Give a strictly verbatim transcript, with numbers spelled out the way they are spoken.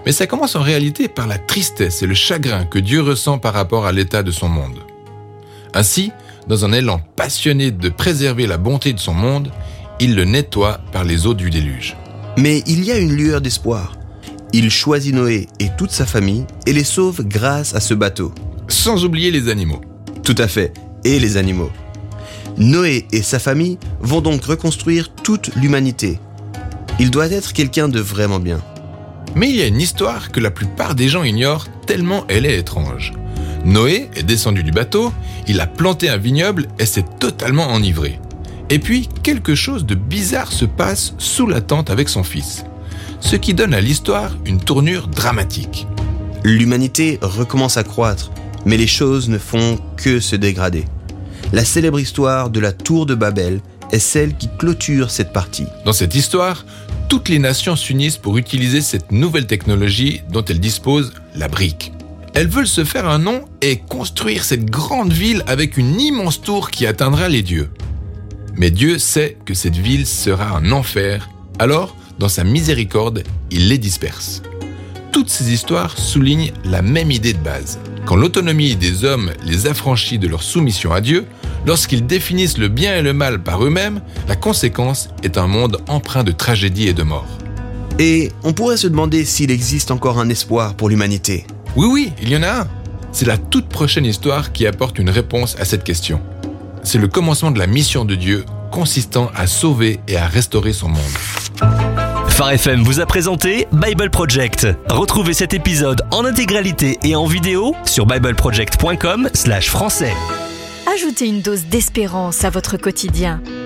Mais ça commence en réalité par la tristesse et le chagrin que Dieu ressent par rapport à l'état de son monde. Ainsi, dans un élan passionné de préserver la bonté de son monde, il le nettoie par les eaux du déluge. Mais il y a une lueur d'espoir. Il choisit Noé et toute sa famille et les sauve grâce à ce bateau. Sans oublier les animaux. Tout à fait, et les animaux. Noé et sa famille vont donc reconstruire toute l'humanité. Il doit être quelqu'un de vraiment bien. Mais il y a une histoire que la plupart des gens ignorent tellement elle est étrange. Noé est descendu du bateau, il a planté un vignoble et s'est totalement enivré. Et puis, quelque chose de bizarre se passe sous la tente avec son fils. Ce qui donne à l'histoire une tournure dramatique. L'humanité recommence à croître, mais les choses ne font que se dégrader. La célèbre histoire de la tour de Babel est celle qui clôture cette partie. Dans cette histoire, toutes les nations s'unissent pour utiliser cette nouvelle technologie dont elles disposent, la brique. Elles veulent se faire un nom et construire cette grande ville avec une immense tour qui atteindra les dieux. Mais Dieu sait que cette ville sera un enfer, alors, dans sa miséricorde, il les disperse. Toutes ces histoires soulignent la même idée de base. Quand l'autonomie des hommes les affranchit de leur soumission à Dieu, lorsqu'ils définissent le bien et le mal par eux-mêmes, la conséquence est un monde empreint de tragédie et de mort. Et on pourrait se demander s'il existe encore un espoir pour l'humanité. Oui, oui, il y en a un. C'est la toute prochaine histoire qui apporte une réponse à cette question. C'est le commencement de la mission de Dieu, consistant à sauver et à restaurer son monde. Phare F M vous a présenté Bible Project. Retrouvez cet épisode en intégralité et en vidéo sur bibleproject point com slash français. Ajoutez une dose d'espérance à votre quotidien.